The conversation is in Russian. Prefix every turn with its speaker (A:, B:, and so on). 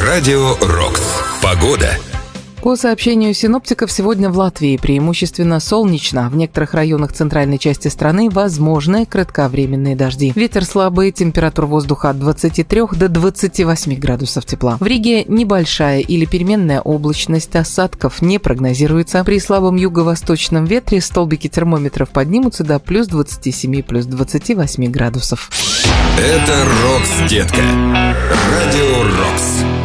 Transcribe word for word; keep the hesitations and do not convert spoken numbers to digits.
A: Радио Рокс. Погода.
B: По сообщению синоптиков, сегодня в Латвии преимущественно солнечно. В некоторых районах центральной части страны возможны кратковременные дожди. Ветер слабый, температура воздуха от двадцати трёх до двадцати восьми градусов тепла. В Риге небольшая или переменная облачность, осадков не прогнозируется. При слабом юго-восточном ветре столбики термометров поднимутся до плюс двадцати семи, плюс двадцати восьми градусов.
A: Это Рокс, детка. Радио Рокс.